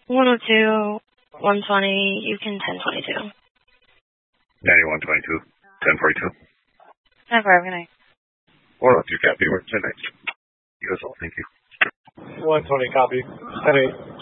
102, 120, you can 1022. 9122, 1042. 10-4, good night. 402, copy, we're 10 nights. You as well, thank you. 120, copy, 10-8.